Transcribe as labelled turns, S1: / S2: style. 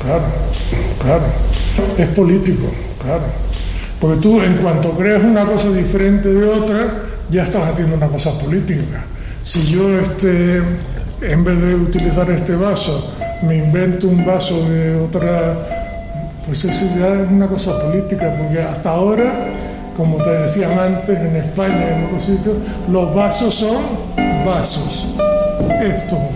S1: Claro, claro. Es político, claro. Porque tú, en cuanto creas una cosa diferente de otra, ya estás haciendo una cosa política. Si yo, en vez de utilizar este vaso, me invento un vaso de otra, pues eso ya es una cosa política, porque hasta ahora, como te decían antes, en España y en otros sitios, los vasos son vasos. Esto